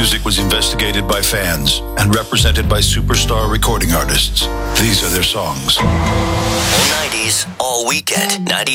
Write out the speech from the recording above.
music was investigated by fans and represented by superstar recording artists. These are their songs. All 90s, all weekend. 98.